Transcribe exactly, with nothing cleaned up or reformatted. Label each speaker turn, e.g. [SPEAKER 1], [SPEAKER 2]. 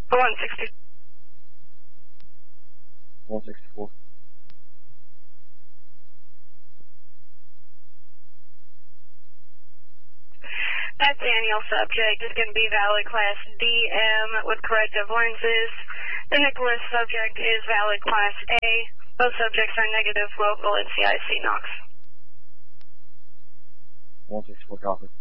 [SPEAKER 1] one sixty.
[SPEAKER 2] one sixty-four.
[SPEAKER 1] That Daniel subject is going to be valid class D M with corrective lenses. The Nicholas subject is valid class A. Both subjects are negative local N C I C NOx.
[SPEAKER 2] one sixty-four copy.